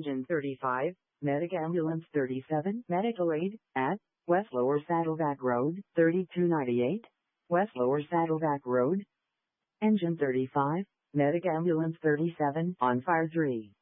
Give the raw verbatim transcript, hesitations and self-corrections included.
Engine thirty-five, Medic Ambulance thirty-seven, Medical Aid, at West Lower Saddleback Road, thirty-two ninety-eight, West Lower Saddleback Road. Engine thirty-five, Medic Ambulance thirty-seven, on fire three.